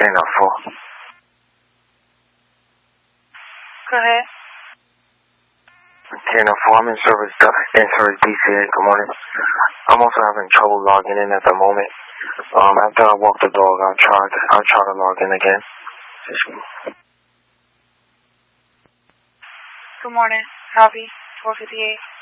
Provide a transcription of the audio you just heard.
Chain of 4. Go ahead. Chain of 4, I'm in service DCA. Good morning. I'm also having trouble logging in at the moment. After I walk the dog, I'll try to log in again. Good morning. Copy. 458.